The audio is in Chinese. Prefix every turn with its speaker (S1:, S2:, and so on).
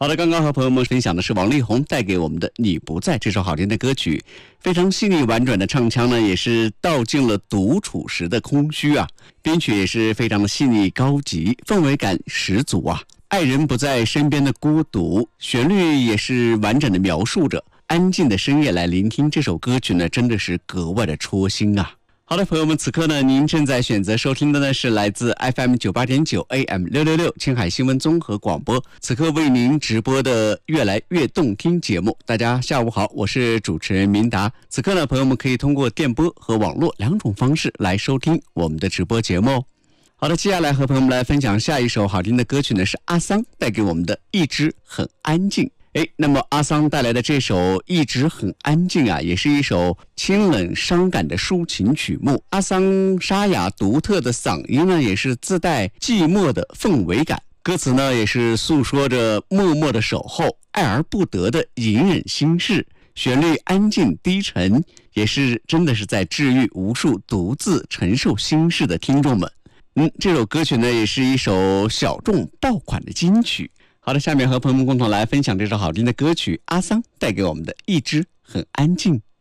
S1: 好的，刚刚和朋友们分享的是王力宏带给我们的《你不在》这首好听的歌曲，非常细腻婉转的唱腔呢，也是道尽了独处时的空虚啊。编曲也是非常的细腻高级，氛围感十足啊。爱人不在身边的孤独，旋律也是完整的描述着。安静的深夜来聆听这首歌曲呢，真的是格外的戳心啊。好的，朋友们，此刻呢，您正在选择收听的呢是来自 FM 98.9 AM 666青海新闻综合广播，此刻为您直播的越来越动听节目。大家下午好，我是主持人明达。此刻呢，朋友们可以通过电波和网络两种方式来收听我们的直播节目。好的，接下来和朋友们来分享下一首好听的歌曲呢，是阿桑带给我们的《一直很安静》。那么阿桑带来的这首《一直很安静》啊，也是一首清冷伤感的抒情曲目。阿桑沙哑独特的嗓音呢，也是自带寂寞的氛围感。歌词呢，也是诉说着默默的守候、爱而不得的隐忍心事。旋律安静低沉，也是真的是在治愈无数独自承受心事的听众们。这首歌曲呢，也是一首小众爆款的金曲。好的，下面和朋友们共同来分享这首好听的歌曲，阿桑带给我们的《一直很安静》。